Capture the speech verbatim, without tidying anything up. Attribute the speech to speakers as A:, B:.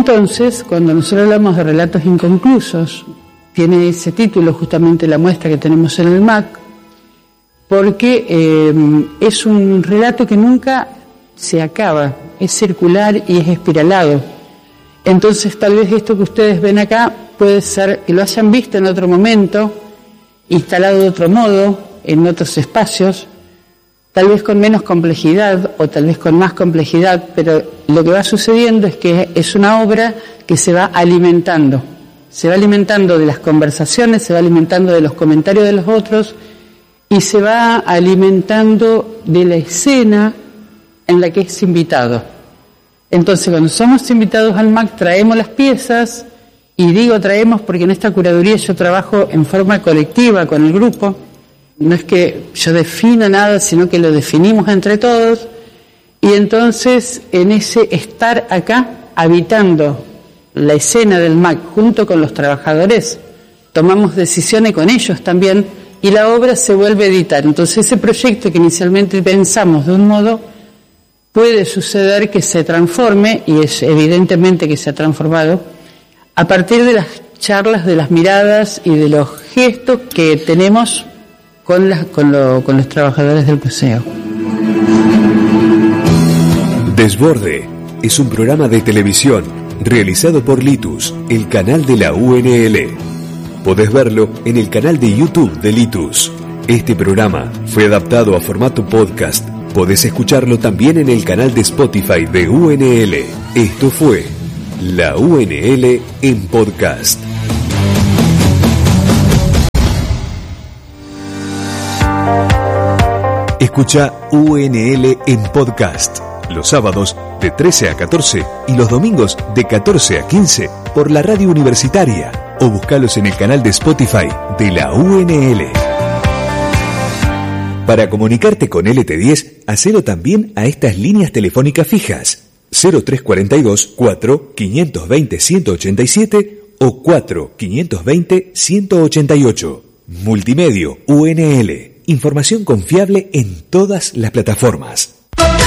A: Entonces, cuando nosotros hablamos de relatos inconclusos, tiene ese título justamente la muestra que tenemos en el M A C, porque eh, es un relato que nunca se acaba, es circular y es espiralado. Entonces, tal vez esto que ustedes ven acá puede ser que lo hayan visto en otro momento, instalado de otro modo, en otros espacios, tal vez con menos complejidad o tal vez con más complejidad, pero lo que va sucediendo es que es una obra que se va alimentando, se va alimentando de las conversaciones, se va alimentando de los comentarios de los otros y se va alimentando de la escena en la que es invitado. Entonces, cuando somos invitados al M A C, traemos las piezas, y digo traemos porque en esta curaduría yo trabajo en forma colectiva con el grupo. No es que yo defina nada, sino que lo definimos entre todos, y entonces en ese estar acá, habitando la escena del M A C junto con los trabajadores, tomamos decisiones con ellos también, y la obra se vuelve a editar. Entonces ese proyecto que inicialmente pensamos de un modo, puede suceder que se transforme, y es evidentemente que se ha transformado, a partir de las charlas, de las miradas y de los gestos que tenemos con, las, con, lo, con los trabajadores del museo.
B: Desborde es un programa de televisión realizado por Litus, el canal de la U N L. Podés verlo en el canal de YouTube de Litus. Este programa fue adaptado a formato podcast. Podés escucharlo también en el canal de Spotify de U N L. Esto fue la U N L en podcast. Escucha U N L en podcast los sábados de trece a catorce y los domingos de catorce a quince por la radio universitaria, o buscalos en el canal de Spotify de la U N L. Para comunicarte con L T diez, hacelo también a estas líneas telefónicas fijas: cero tres cuarenta y dos, cuatro, quinientos veinte, ciento ochenta y siete o cuatro, quinientos veinte, ciento ochenta y ocho. Multimedio U N L. Información confiable en todas las plataformas.